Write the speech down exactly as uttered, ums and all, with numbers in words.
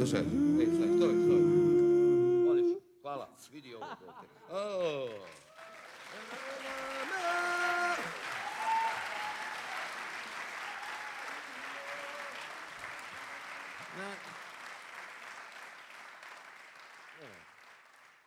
Slušaj, ej, stoj, stoj, stoj. Odlično, hvala, vidi ovo. O. Na.